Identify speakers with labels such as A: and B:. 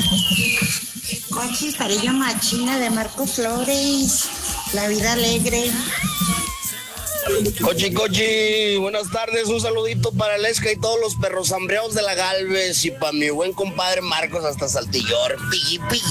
A: Cochi, Cariño Machina de Marco Flores. La vida alegre.
B: Cochi, buenas tardes, un saludito para el Esca y todos los perros hambreados de la Galvez y para mi buen compadre Marcos hasta Saltillor. Piggy, piggy.